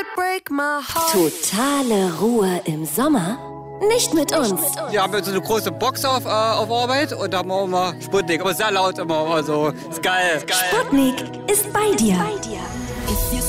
Totale Ruhe im Sommer? Nicht mit uns. Wir haben jetzt so eine große Box auf Arbeit und da haben wir immer Sputnik. Aber sehr laut immer. Also, ist geil. Sputnik ist bei dir.